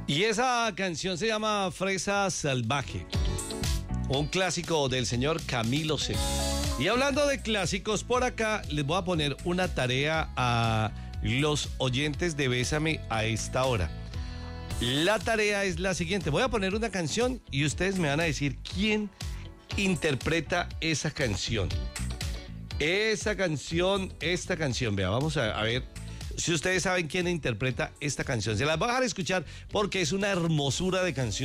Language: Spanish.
Y esa canción se llama Fresa Salvaje, un clásico del señor Camilo C. Y hablando de clásicos, por acá les voy a poner una tarea a los oyentes de Bésame a esta hora. La tarea es la siguiente: voy a poner una canción y ustedes me van a decir quién interpreta esa canción. Esta canción, vea, vamos a ver si ustedes saben quién interpreta esta canción. Se las voy a dejar escuchar porque es una hermosura de canción.